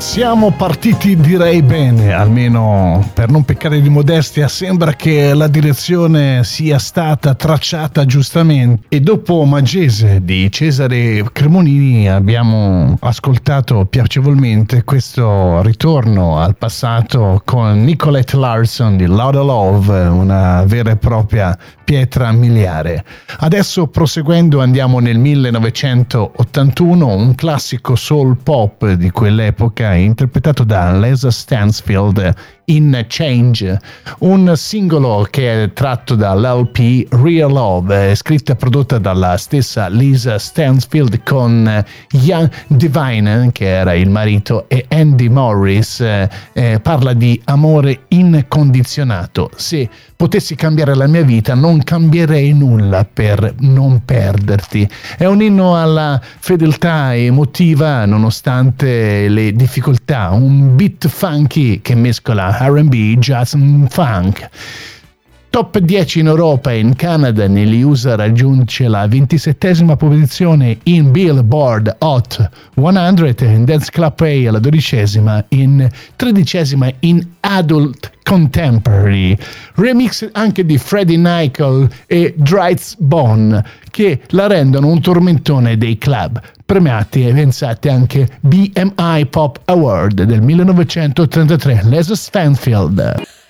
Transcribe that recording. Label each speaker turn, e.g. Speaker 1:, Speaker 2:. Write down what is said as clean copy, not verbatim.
Speaker 1: Siamo partiti direi bene, almeno per non peccare di modestia sembra che la direzione sia stata tracciata giustamente e dopo Magese di Cesare Cremonini abbiamo ascoltato piacevolmente questo ritorno al passato con Nicolette Larson di Lotta Love, una vera e propria pietra miliare. Adesso proseguendo andiamo nel 1981, un classico soul pop di quell'epoca interpretato da Lisa Stansfield in Change, un singolo che è tratto dall'LP Real Love, scritta e prodotta dalla stessa Lisa Stansfield con Ian Devine, che era il marito, e Andy Morris. Parla di amore incondizionato. Se potessi cambiare la mia vita non cambierei nulla per non perderti. È un inno alla fedeltà emotiva nonostante le difficoltà, un beat funky che mescola R&B, jazz e funk. Top 10 in Europa e in Canada, negli USA raggiunge la 27esima posizione in Billboard Hot 100, in Dance Club A alla 12esima, in 13esima in Adult Contemporary. Remix anche di Freddie Nicole e Dries Bone, che la rendono un tormentone dei club. Premiati e pensate anche BMI Pop Award del 1983. Lisa Stansfield.